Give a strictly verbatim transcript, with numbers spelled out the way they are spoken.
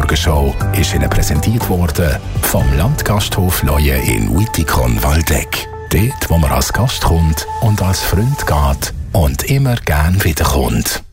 Morgenshow ist Ihnen präsentiert worden vom Landgasthof Leue in Wittikon-Waldeck. Dort, wo man als Gast kommt und als Freund geht und immer gern wiederkommt.